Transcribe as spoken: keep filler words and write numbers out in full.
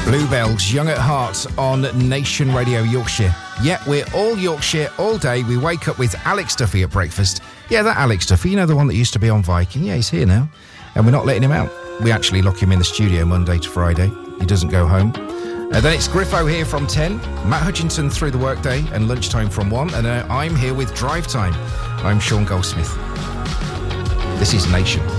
Bluebells, Young at Heart on Nation Radio Yorkshire. Yeah, we're all Yorkshire all day. We wake up with Alex Duffy at breakfast. Yeah, that Alex Duffy, you know, the one that used to be on Viking. Yeah, he's here now. And we're not letting him out. We actually lock him in the studio Monday to Friday. He doesn't go home. Uh, then it's Griffo here from ten, Matt Hutchinson through the workday and lunchtime from one. And uh, I'm here with Drive Time. I'm Sean Goldsmith. This is Nation.